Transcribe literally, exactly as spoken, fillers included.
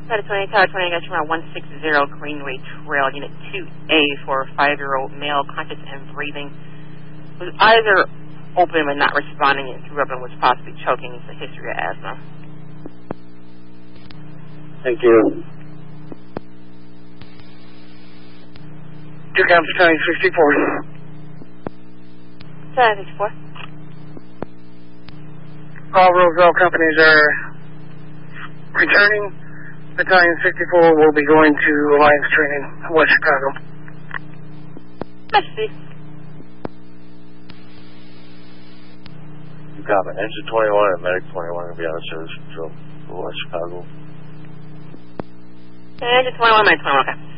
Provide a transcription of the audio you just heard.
Tower twenty, Tower twenty, I got you around one sixty Greenway Trail, Unit two A for a five-year-old male, conscious and breathing, whose eyes are open but not responding and threw up and was possibly choking. It's a history of asthma. Thank you. Two County County sixty-four. Tower sixty-four. All Roseville companies are returning. Battalion sixty-four will be going to Alliance training in West Chicago. Merci. You copy. Engine twenty-one and Medic twenty-one will be out of service from West Chicago. Engine twenty-one, Medic twenty-one, okay.